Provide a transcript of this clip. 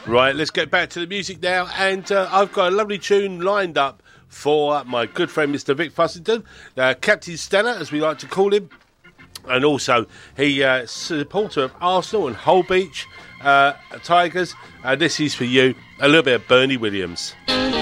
Right, let's get back to the music now, and I've got a lovely tune lined up for my good friend Mr. Vic Fussington, Captain Stella, as we like to call him, and also he supporter of Arsenal and Hull Beach Tigers. This is for you, a little bit of Bernie Williams.